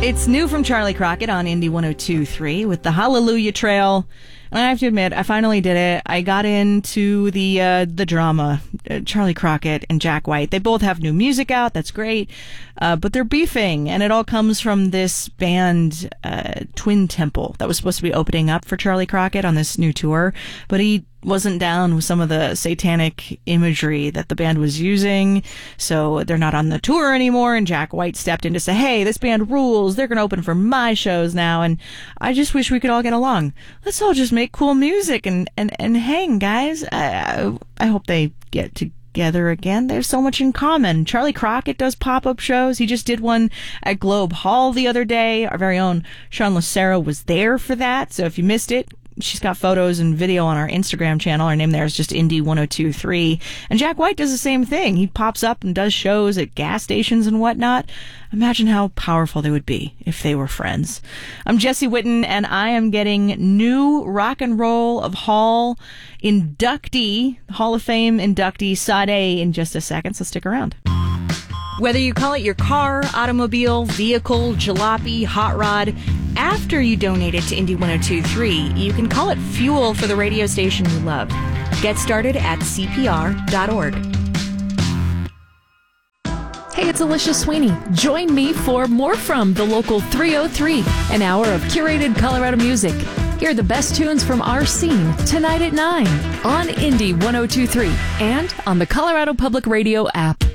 It's new from Charlie Crockett on Indie 102.3 with the Hallelujah Trail. And I have to admit, I finally did it. I got into the drama. Charlie Crockett and Jack White. They both have new music out. That's great. But they're beefing. And it all comes from this band, Twin Temple, that was supposed to be opening up for Charlie Crockett on this new tour. But he wasn't down with some of the satanic imagery that the band was using. So they're not on the tour anymore. And Jack White stepped in to say, hey, this band rules. They're going to open for my shows now. And I just wish we could all get along. Let's all just make cool music and hang, guys. I hope they get together again. They have so much in common. Charlie Crockett does pop-up shows. He just did one at Globe Hall the other day. Our very own Sean Lucero was there for that. So if you missed it, she's got photos and video on our Instagram channel. Her name there is just Indie 102.3. And Jack White does the same thing. He pops up and does shows at gas stations and whatnot. Imagine how powerful they would be if they were friends. I'm Jesse Whitten, and I am getting new Rock and Roll of Hall inductee, Hall of Fame inductee Sade in just a second, so stick around. Whether you call it your car, automobile, vehicle, jalopy, hot rod, after you donate it to Indie 102.3, you can call it fuel for the radio station you love. Get started at CPR.org. Hey, it's Alicia Sweeney. Join me for More From the Local 303, an hour of curated Colorado music. Hear the best tunes from our scene tonight at 9 on Indie 102.3 and on the Colorado Public Radio app.